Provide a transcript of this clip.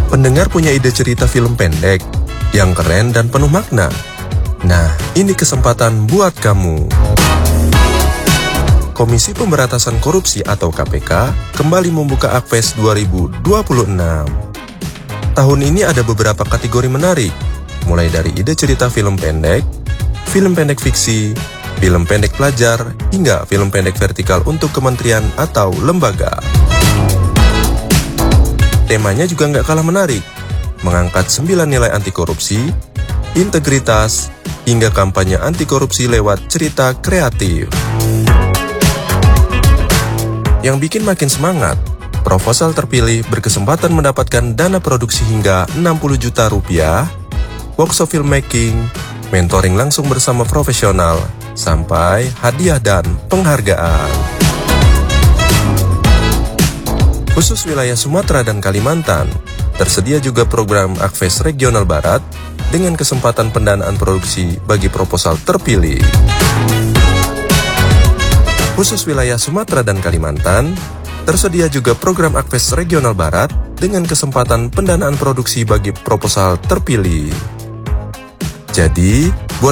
Pendengar punya ide cerita film pendek yang keren dan penuh makna? Nah, ini kesempatan buat kamu. Komisi Pemberantasan Korupsi atau KPK kembali membuka Akves 2026. Tahun ini ada beberapa kategori menarik, mulai dari ide cerita film pendek fiksi, film pendek pelajar, hingga film pendek vertikal untuk kementerian atau lembaga. Temanya juga nggak kalah menarik, mengangkat 9 nilai anti korupsi, integritas, hingga kampanye anti korupsi lewat cerita kreatif. Yang bikin makin semangat, proposal terpilih berkesempatan mendapatkan dana produksi hingga 60 juta rupiah, workshop filmmaking, mentoring langsung bersama profesional, sampai hadiah dan penghargaan. Khusus wilayah Sumatera dan Kalimantan, tersedia juga program Akves Regional Barat dengan kesempatan pendanaan produksi bagi proposal terpilih. Khusus wilayah Sumatera dan Kalimantan, tersedia juga program Akves Regional Barat dengan kesempatan pendanaan produksi bagi proposal terpilih. Jadi,